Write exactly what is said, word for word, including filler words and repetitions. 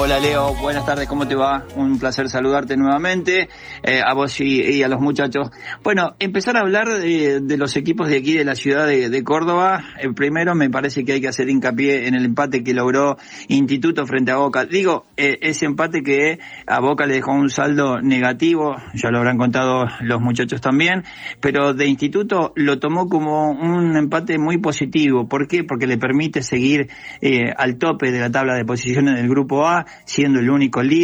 Hola Leo, buenas tardes, ¿cómo te va? Un placer saludarte nuevamente, eh, a vos y, y a los muchachos. Bueno, empezar a hablar de, de los equipos de aquí de la ciudad de, de Córdoba. Eh, primero me parece que hay que hacer hincapié en el empate que logró Instituto frente a Boca. Digo, eh, ese empate que a Boca le dejó un saldo negativo, ya lo habrán contado los muchachos también, pero de Instituto lo tomó como un empate muy positivo. ¿Por qué? Porque le permite seguir eh, al tope de la tabla de posiciones del Grupo A, siendo el único líder.